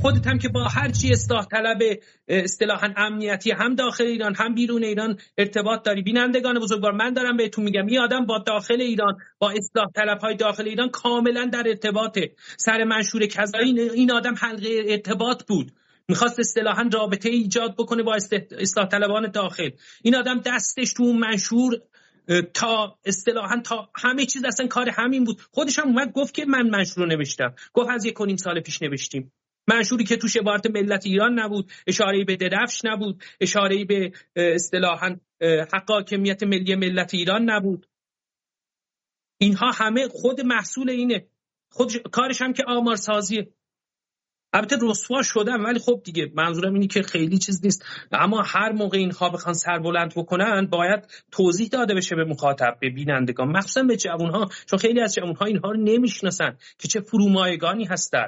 خودت هم که با هر چی اصلاح طلب اصطلاحاً امنیتی هم داخل ایران هم بیرون ایران ارتباط داری. بینندگان بزرگوار، من دارم بهتون میگم این آدم با داخل ایران، با اصلاح طلب‌های داخل ایران کاملا در ارتباطه. سر منشور کذایی این آدم حلقه ارتباط بود، میخواست اصطلاحاً رابطه ایجاد بکنه با اصلاح طلبان داخل. این آدم دستش تو اون منشور تا اصطلاحاً تا همه چیز اصلا کار همین بود. خودش هم اومد گفت که من منشور رو نوشتم، گفت از 1.5 سال پیش نوشتیم. منشوری که توش عبارت ملت ایران نبود، اشاره‌ای به درفش نبود، اشاره‌ای به اصطلاحاً حق حاکمیت ملی ملت ایران نبود. اینها همه خود محصول اینه، خود کارش هم که آمارسازیه. البته رسوا شدم، ولی خب دیگه منظورم اینه که خیلی چیز نیست. اما هر موقع اینها بخوان سربلند بکنن باید توضیح داده بشه به مخاطب، به بینندگان، مخصوصا به جوانها، چون خیلی از جوانها اینها رو نمیشناسن که چه فرومایگانی هستن.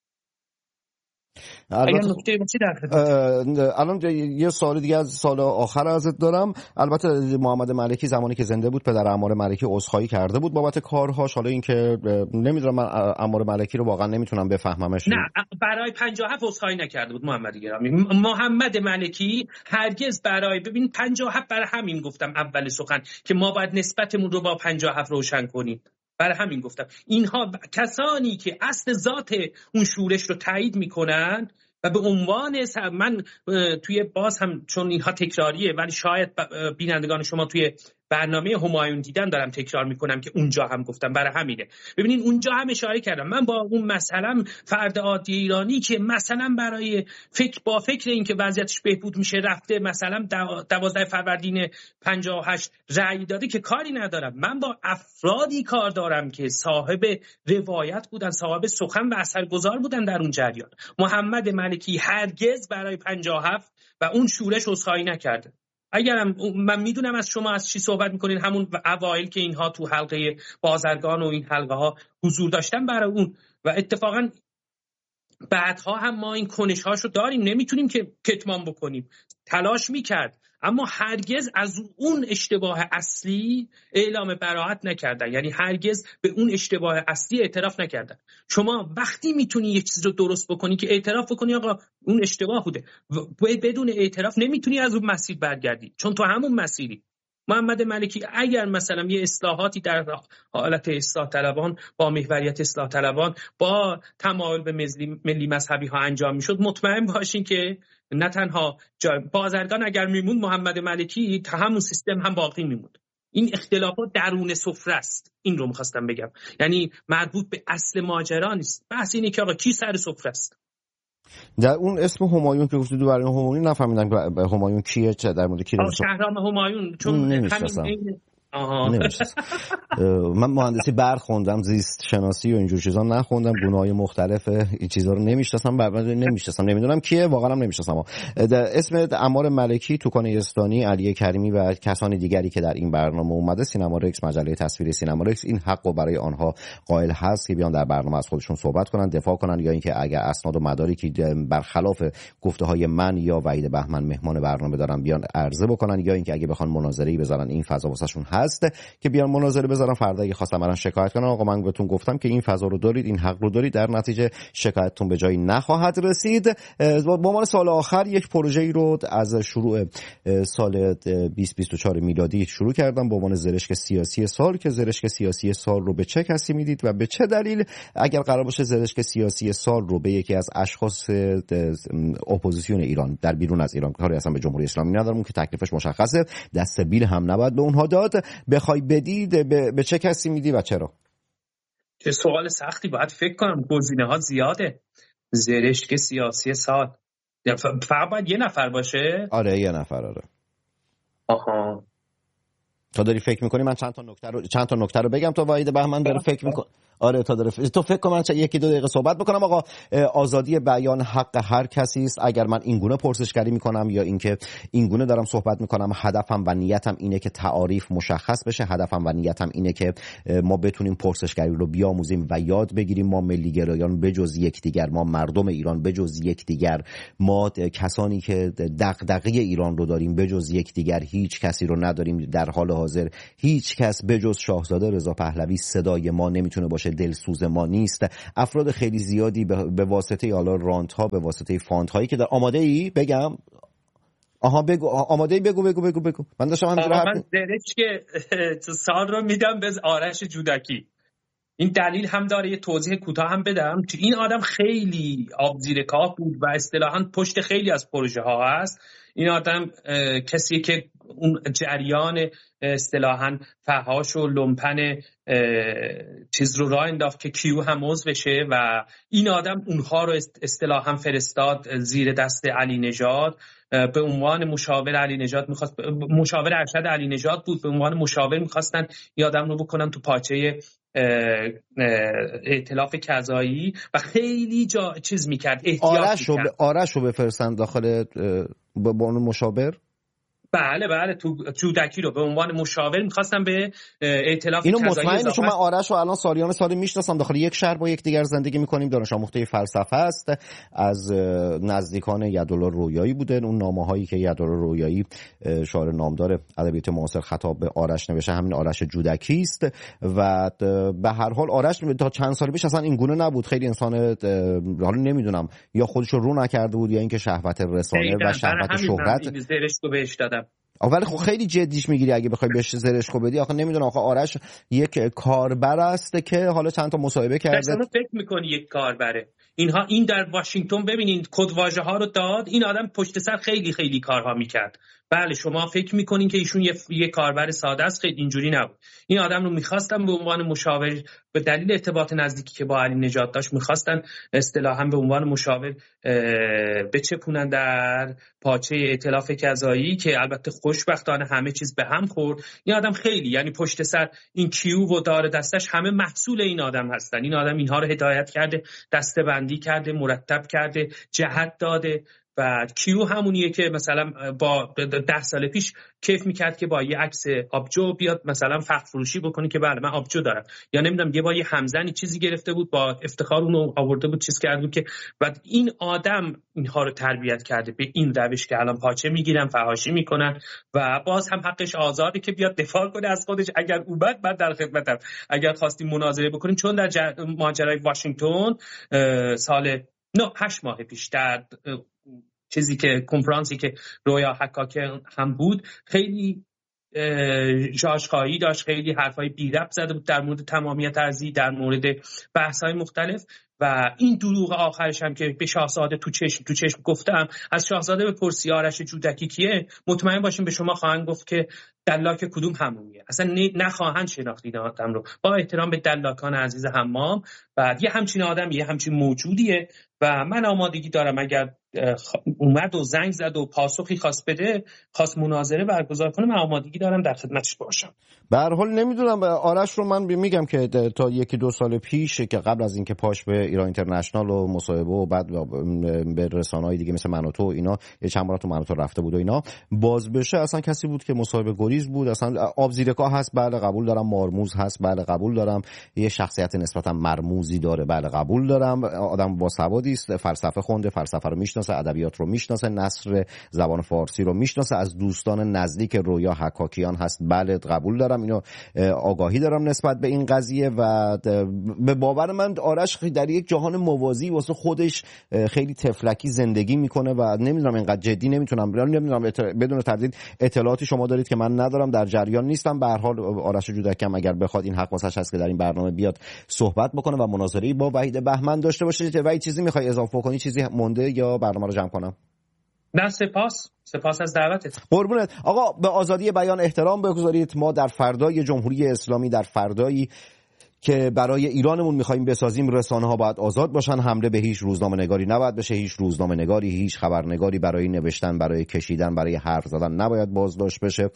الان یه سوال دیگه از سال آخر ازت دارم. البته محمد ملکی زمانی که زنده بود پدر عمار ملکی عذرخواهی کرده بود بابت کارهاش. حالا این که نمیدونم، من عمار ملکی رو واقعا نمیتونم بفهممش. نه، برای 57 عذرخواهی نکرده بود محمد گرامی. محمد ملکی هرگز ببین 57 برای همین گفتم اول سخن که ما باید نسبتمون رو با 57 روشن کنیم. برای همین گفتم اینها کسانی که اصل ذات اون شورش رو تایید میکنن و به عنوان من توی باز هم چون اینها تکراریه ولی شاید بینندگان شما توی برنامه همایون دیدن دارم تکرار میکنم که اونجا هم گفتم، برای همینه. ببینین اونجا هم اشاره کردم من با اون مثلا فرد عادی ایرانی که مثلا برای فکر این که وضعیتش بهبود میشه رفته مثلا 12 فروردین 58 رأی داده که کاری ندارم. من با افرادی کار دارم که صاحب روایت بودن، صاحب سخن و اثرگذار بودن در اون جریان. محمد ملکی هرگز برای 57 و اون شورش عذرخواهی نکرده. اگرم من میدونم از شما از چی صحبت میکنین، همون اوایل که اینها تو حلقه بازرگان و این حلقه ها حضور داشتن برای اون، و اتفاقا بعدها هم ما این کنش هاشو داریم، نمیتونیم که کتمان بکنیم. تلاش میکرد اما هرگز از اون اشتباه اصلی اعلام براءت نکردن، یعنی هرگز به اون اشتباه اصلی اعتراف نکردن. شما وقتی میتونی یک چیز رو درست بکنی که اعتراف بکنی آقا اون اشتباه بوده، بدون اعتراف نمیتونی از اون مسیر برگردی، چون تو همون مسیری. محمد ملکی اگر مثلا یه اصلاحاتی در حالت اصلاح طلبان با محوریت اصلاح طلبان با تمایل به ملی مذهبی ها انجام میشد، مطمئن باشین که نه تنها بازرگان اگر میموند محمد ملکی تا همون سیستم هم باقی میموند. این اختلافات درون سفره است، این رو میخواستم بگم، یعنی مربوط به اصل ماجرا نیست. بحث اینه که آقا کی سر سفره است. در اون اسم همایون که گفتید برای همایون نفهمیدم همایون کیه، چه در مورد کی رو شهرام همایون، چون همین من مهندسی برق خوندم، زیست شناسی و اینجور چیزا نخوندم، گونه‌های مختلف این چیزا رو نمیشناسم، نمیدونم کیه، واقعا هم نمیشناسم. اسم عمار ملکی، توکان یزدانی، علی کریمی و کسان دیگری که در این برنامه اومده، سینما رکس، مجله تصویری سینما رکس این حقو برای آنها قائل هست که بیان در برنامه از خودشون صحبت کنن، دفاع کنن، یا اینکه اگر اسناد و مدارکی برخلاف گفته‌های من یا وحید بهمن مهمان برنامه دارن بیان عرضه بکنن، یا اینکه اگه بخوان مناظره‌ای بذارن این فضا واسهشون هست که بیان مناظره بذارن. فردا اگه خواستم الان شکایت کنم آقا من بهتون گفتم که این فضا رو دارید، این حق رو دارید، در نتیجه شکایتتون به جایی نخواهد رسید. با عنوان سال آخر یک پروژه‌ای رو از شروع سال 2024 میلادی شروع کردم با عنوان زرشک سیاسی سال، که زرشک سیاسی سال رو به چه کسی میدید و به چه دلیل اگر قرار باشه زرشک سیاسی سال رو به یکی از اشخاص اپوزیسیون ایران در بیرون از ایران، کاری اصلا به جمهوری اسلامی ندارم که تکلیفش مشخصه، دست بیل هم نباید به اونها داد، بخوای بدید به چه کسی میدی و چرا؟ چه سوال سختی، باید فکر کنم، گزینه‌ها زیاده. زرشک سیاسی سال فقط باید یه نفر باشه؟ آره یه نفر. آره. آها. تو داری فکر میکنی من چند تا نکته رو بگم تا وحید بهمن داره فکر میکنه؟ آره تو فکر کن من یکی دو دقیقه صحبت بکنم. آقا آزادی بیان حق هر کسی است. اگر من این گونه پرسشگری میکنم یا اینکه این گونه دارم صحبت میکنم، هدفم و نیتم اینه که تعاریف مشخص بشه، هدفم و نیتم اینه که ما بتونیم پرسشگری رو بیاموزیم و یاد بگیریم. ما ملی گرایان بجز یکدیگر، ما مردم ایران بجز یکدیگر، ما کسانی که دغدغه ایران رو داریم بجز یکدیگر هیچ کسی رو نداریم. در حال حاضر هیچ کس بجز شاهزاده رضا پهلوی صدای ما نمیتونه باشه. دلسوز ما نیست. افراد خیلی زیادی به واسطه حالا رانت ها، به واسطه فاند هایی که در آماده ای بگم. آها بگو، آماده ای، بگو. من داشتم من درش که سال رو میدم به آرش جودکی. این دلیل هم داره، یه توضیح کوتاه هم بدم. این آدم خیلی آبزیر کاه بود و اصطلاحاً پشت خیلی از پروژه ها هست. این آدم کسی که اون جریان اصطلاحاً فحاش و لومپن چیز رو راه انداخت که کیو هم عضو بشه و این آدم اونها رو اصطلاحاً فرستاد زیر دست علی نژاد. به عنوان مشاور علی نژاد می‌خواست، مشاور ارشد علی نژاد بود، به عنوان مشاور می‌خواستن این آدم رو بکنن تو پاچه ائتلاف کذایی و خیلی چیز می‌کرد، احتیاط می‌کرد. آرش رو بفرستن داخل به عنوان مشاور. بله تو جودکی رو به عنوان مشاور می‌خواستم به ائتلاف کذایی. اینو مطمئنم، چون من آرش رو الان سالیان سال میشناسم، داخل یک شهر با یکدیگر زندگی می‌کنیم، دانش آموخته فلسفه است، از نزدیکان یدالله رویایی بوده. اون نامه‌هایی که یدالله رویایی شاعر نامدار ادبیات معاصر خطاب به آرش نوشته همین آرش جودکی است و به هر حال آرش تا چند سال پیش اصلا این گونه نبود. خیلی انسان حالا نمیدونم یا خودش رو نکرده بود یا اینکه شهوت رسانه و شهوت شهرت زرشکو بهش دادم. ولی خب خیلی جدیش میگیری اگه بخوای بهش زرشکو بدی. آخه نمیدونم، آخه آرش یک کاربر است که حالا چند تا مصاحبه کرده. مثلا فکر میکنی یک کاربره؟ این در واشنگتن ببینید کدواژه ها رو داد، این آدم پشت سر خیلی خیلی کارها میکرد. بله شما فکر میکنین که ایشون یه کاربر ساده است، خیلی اینجوری نبود. این آدم رو میخواستن به عنوان مشاور به دلیل ارتباط نزدیکی که با علی نژاد داشت، میخواستن اصطلاحاً به عنوان مشاور بچپونن در پاچه ائتلاف کذایی که البته خوشبختانه همه چیز به هم خورد. این آدم خیلی، یعنی پشت سر این کیو و دار دستش همه محصول این آدم هستن. این آدم اینها رو هدایت کرده، دسته‌بندی کرده، مرتب کرده، جهت داده. و کیو همونیه که مثلا با 10 سال پیش کیف میکرد که با یه عکس آبجو بیاد مثلا فخر فروشی بکنه که بله من آبجو دارم، یا نمیدونم یه با یه همزنی چیزی گرفته بود با افتخار اونو آورده بود چیز کرده بود که بعد این آدم اینها رو تربیت کرده به این روش که الان پاچه میگیرن، فحاشی میکنن و باز هم حقش آزاده که بیاد دفاع کنه از خودش. اگر اومد من در خدمتم، اگر خواستیم مناظره بکنیم، چون در ماجرای واشنگتن سال 8 ماه پیش در چیزی که کنفرانسی که رویا حکاکی هم بود، خیلی جاشخواهی داشت، خیلی حرفای بی ربط زده بود در مورد تمامیت ارضی، در مورد بحث‌های مختلف. و این دروغ آخرش هم که به شاهزاده تو چشم گفتم، از شاهزاده بپرسی آرش جودکی کیه، مطمئن باشیم به شما خواهند گفت که دلاک کدوم حمومیه. اصلا نخواهند شناخت این آدم رو، با احترام به دلاکان عزیز حمام. بعد یه همچین آدم، یه همچین موجودیه و من آمادگی دارم اگر اومد و زنگ زد و پاسخی خواست بده، خواست مناظره برگزار کنه، من آمادگی دارم در خدمتش باشم. به هر حال نمیدونم، آرش رو من میگم که تا 1-2 سال پیش که قبل از اینکه پاش به ایران اینترنشنال و مصاحبه و بعد به رسانه‌های دیگه مثل من و تو اینا، یه چند بار تو من و تو رفته بود و اینا باز بشه، اصلا کسی بود که مصاحبه گریز بود. اصلا آب زیر کاه هست، بله قبول دارم، مارموز هست، بله قبول دارم، یه شخصیت نسبتا مرموزی داره، بله قبول دارم، آدم باسوادی است، فلسفه خونده، فلسفه رو میشناسه، ادبیات رو میشناسه، نثر زبان فارسی رو میشناسه، از دوستان نزدیک رویا حکاکیان هست، بله قبول دارم، اینو آگاهی دارم نسبت به این قضیه و به باور من آرش در یک جهان موازی واسه خودش خیلی تفلکی زندگی میکنه و نمیدونم اینقدر جدی نمیتونم بدون تردید اطلاعاتی شما دارید که من ندارم، در جریان نیستم. به هر حال آرش جودکی هم اگر بخواد این حق واسش هست که در این برنامه بیاد صحبت بکنه و مناظره‌ای با وحید بهمن داشته باشه. وحید چیزی میخوای اضافه کنی، چیزی مونده یا برنامه رو جمع کنم؟ نه سپاس از دعوتت. قربونت. آقا به آزادی بیان احترام بگذارید. ما در فردای جمهوری اسلامی، در فردایی که برای ایرانمون می‌خوایم بسازیم، رسانه‌ها باید آزاد باشن، حمله به هیچ روزنامه‌نگاری نباید بشه، هیچ روزنامه‌نگاری، هیچ خبرنگاری برای نوشتن، برای کشیدن، برای حرف زدن نباید بازداشت بشه.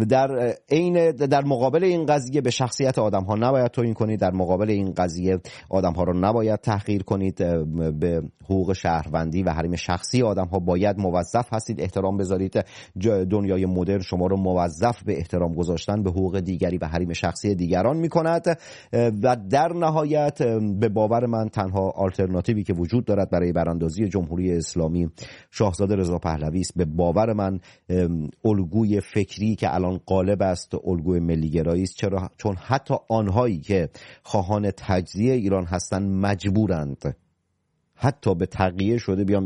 در مقابل این قضیه به شخصیت آدم‌ها نباید توهین کنید، در مقابل این قضیه آدم‌ها رو نباید تحقیر کنید، به حقوق شهروندی و حریم شخصی آدم‌ها باید موظف هستید احترام بذارید. دنیای مدرن شما رو موظف به احترام گذاشتن به حقوق دیگری و حریم شخصی دیگران می‌کند. و در نهایت به باور من تنها آلترناتیوی که وجود دارد برای براندازی جمهوری اسلامی شاهزاده رضا پهلوی است. به باور من الگوی فکری که الان غالب است الگوی ملی‌گرایی است. چرا؟ چون حتی آنهایی که خواهان تجزیه ایران هستند مجبورند حتی به تقیه شده بیان